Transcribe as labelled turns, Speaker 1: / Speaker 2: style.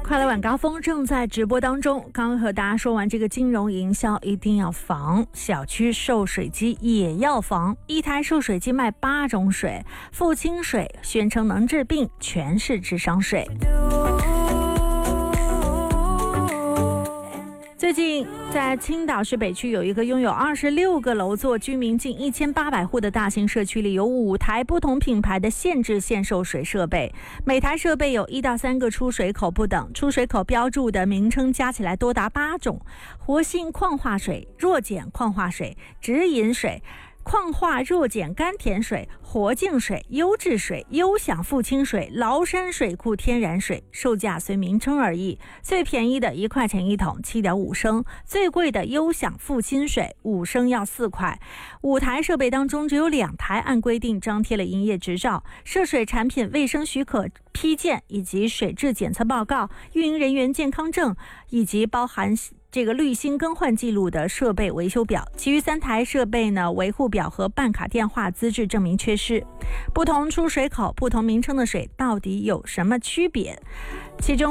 Speaker 1: 快乐晚高峰正在直播当中，刚刚和大家说完这个金融营销一定要防，小区售水机也要防，一台售水机卖8种水，富清水宣称能治病，全是智商税。最近在青岛市北区有一个拥有26个楼座、居民近1800户的大型社区里，有5台不同品牌的限制限售水设备，每台设备有1到3个出水口不等，出水口标注的名称加起来多达8种：活性矿化水、弱碱矿化水、直饮水、矿化弱碱甘甜水、活净水、优质水、优享富清水、崂山水库天然水，售价随名称而异。最便宜的1块钱1桶，7.5升；最贵的优享富清水5升要4块。5台设备当中，只有2台按规定张贴了营业执照、涉水产品卫生许可批件以及水质检测报告、运营人员健康证以及包含这个滤芯更换记录的设备维修表，其余3台设备呢，维护表和办卡电话资质证明缺失。不同出水口、不同名称的水到底有什么区别？其中